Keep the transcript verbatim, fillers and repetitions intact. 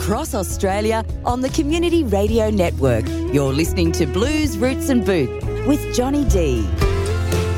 across Australia on the Community Radio Network. You're listening to Blues, Roots and Booth with Johnny D.